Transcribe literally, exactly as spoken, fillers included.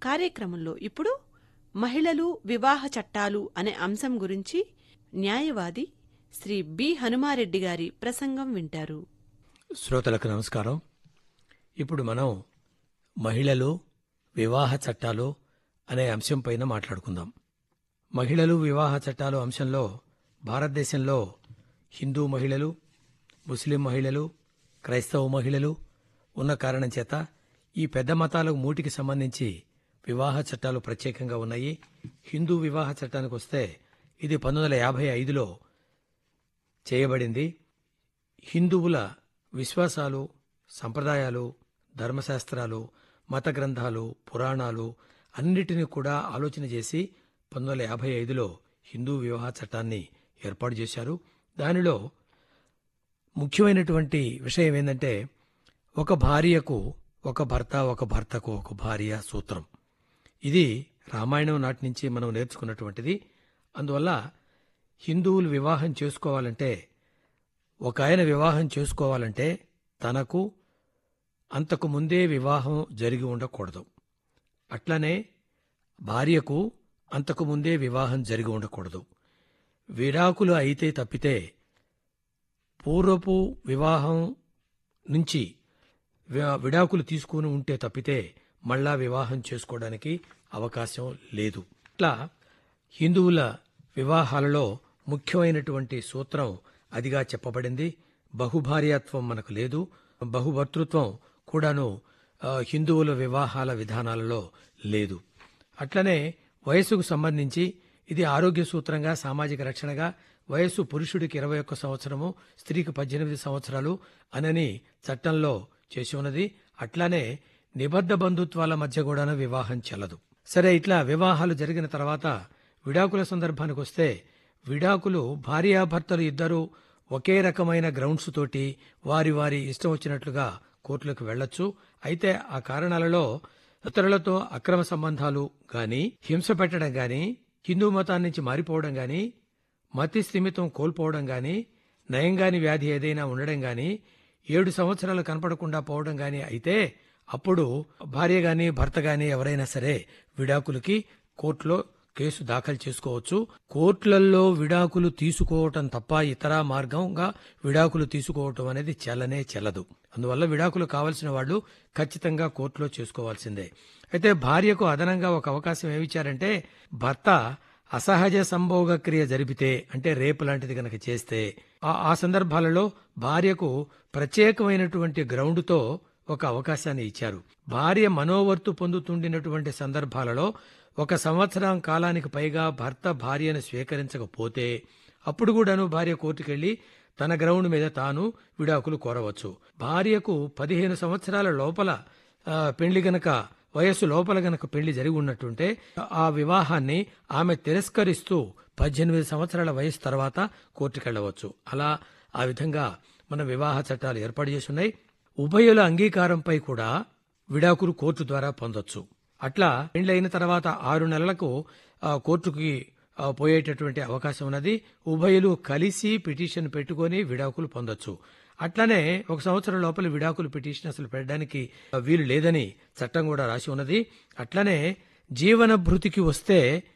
కార్యక్రమంలో ఇప్పుడు మహిళలు వివాహ చట్టాలు అనే అంశం గురించి న్యాయవాది శ్రీ బి హనుమారెడ్డి గారి ప్రసంగం వింటారు. శ్రోతలకు నమస్కారం. ఇప్పుడు మనం మహిళలు వివాహ చట్టాలు అనే అంశం పైన మాట్లాడుకుందాం. మహిళలు వివాహ చట్టాలు అంశంలో భారతదేశంలో హిందూ మహిళలు, ముస్లిం మహిళలు, క్రైస్తవ మహిళలు ఉన్న కారణం చేత ఈ పెద్ద మతాలకు మూటికి సంబంధించి వివాహ చట్టాలు ప్రత్యేకంగా ఉన్నాయి. హిందూ వివాహ చట్టానికి వస్తే ఇది పంతొమ్మిది వందల యాభై ఐదులో చేయబడింది. హిందువుల విశ్వాసాలు, సంప్రదాయాలు, ధర్మశాస్త్రాలు, మత గ్రంథాలు, పురాణాలు అన్నిటినీ కూడా ఆలోచన చేసి పంతొమ్మిది వందల యాభై ఐదులో హిందూ వివాహ చట్టాన్ని ఏర్పాటు చేశారు. దానిలో ముఖ్యమైనటువంటి విషయం ఏంటంటే ఒక భార్యకు ఒక భర్త, ఒక భర్తకు ఒక భార్య సూత్రం. ఇది రామాయణం నాటి నుంచి మనం నేర్చుకున్నటువంటిది. అందువల్ల హిందువులు వివాహం చేసుకోవాలంటే, ఒక ఆయన వివాహం చేసుకోవాలంటే తనకు అంతకు ముందే వివాహం జరిగి ఉండకూడదు. అట్లనే భార్యకు అంతకు ముందే వివాహం జరిగి ఉండకూడదు. విడాకులు అయితే తప్పితే పూర్వపు వివాహం నుంచి విడాకులు తీసుకుని ఉంటే తప్పితే మళ్ళా వివాహం చేసుకోవడానికి అవకాశం లేదు. ఇట్లా హిందువుల వివాహాలలో ముఖ్యమైనటువంటి సూత్రం అదిగా చెప్పబడింది. బహుభార్యాత్వం మనకు లేదు. బహుభర్తృత్వం కూడాను హిందువుల వివాహాల విధానాలలో లేదు. అట్లనే వయసుకు సంబంధించి ఇది ఆరోగ్య సూత్రంగా, సామాజిక రక్షణగా వయస్సు పురుషుడికి ఇరవై ఒక్క సంవత్సరము, స్త్రీకి పద్దెనిమిది సంవత్సరాలు అనని చట్టంలో చేసి ఉన్నది. అట్లానే నిబద్ధ బంధుత్వాల మధ్య కూడా వివాహం చెల్లదు. సరే, ఇట్లా వివాహాలు జరిగిన తర్వాత విడాకుల సందర్భానికి వస్తే విడాకులు భార్యాభర్తలు ఇద్దరూ ఒకే రకమైన గ్రౌండ్స్ తోటి వారి వారి ఇష్టం వచ్చినట్లుగా కోర్టులకు వెళ్లొచ్చు. అయితే ఆ కారణాలలో ఇతరులతో అక్రమ సంబంధాలు గాని, హింస పెట్టడం గాని, హిందూ మతాన్ని నుంచి మారిపోవడం గాని, మతి స్థిమితం కోల్పోవడం గాని, నయంగాని వ్యాధి ఏదైనా ఉండడం గాని, ఏడు సంవత్సరాలు కనపడకుండా పోవడం గాని అయితే అప్పుడు భార్య గాని భర్త గాని ఎవరైనా సరే విడాకులకి కోర్టులో కేసు దాఖలు చేసుకోవచ్చు. కోర్టులలో విడాకులు తీసుకోవటం తప్ప ఇతర మార్గంగా విడాకులు తీసుకోవటం అనేది చెల్లనే చెల్లదు. అందువల్ల విడాకులు కావలసిన వాళ్ళు ఖచ్చితంగా కోర్టులో చేసుకోవాల్సిందే. అయితే భార్యకు అదనంగా ఒక అవకాశం ఏమిచ్చారంటే, భర్త అసహజ సంభోగ క్రియ జరిపితే, అంటే రేపు లాంటిది గనక చేస్తే ఆ సందర్భాలలో భార్యకు ప్రత్యేకమైనటువంటి గ్రౌండ్తో ఒక అవకాశాన్ని ఇచ్చారు. భార్య మనోవర్తు పొందుతుండినటువంటి సందర్భాలలో ఒక సంవత్సరం కాలానికి పైగా భర్త భార్యను స్వీకరించకపోతే అప్పుడు కూడాను భార్య కోర్టుకెళ్లి తన గ్రౌండ్ మీద తాను విడాకులు కోరవచ్చు. భార్యకు పదిహేను సంవత్సరాల లోపల పెళ్లి గనక, వయస్సు లోపల గనక పెళ్లి జరిగి ఉన్నట్టుంటే ఆ వివాహాన్ని ఆమె తిరస్కరిస్తూ పద్దెనిమిది సంవత్సరాల వయసు తర్వాత కోర్టుకెళ్లవచ్చు. అలా ఆ విధంగా మన వివాహ చట్టాలు ఏర్పాటు చేసి ఉన్నాయి. ఉభయుల అంగీకారంపై కూడా విడాకులు కోర్టు ద్వారా పొందొచ్చు. అట్లా పెళ్లైన తర్వాత ఆరు నెలలకు కోర్టుకి పోయేటటువంటి అవకాశం ఉన్నది. ఉభయులు కలిసి పిటిషన్ పెట్టుకుని విడాకులు పొందొచ్చు. అట్లనే ఒక సంవత్సరం లోపల విడాకులు పిటిషన్ అసలు పెట్టడానికి వీలు లేదని చట్టం కూడా రాసి ఉన్నది. అట్లనే జీవన భృతికి వస్తే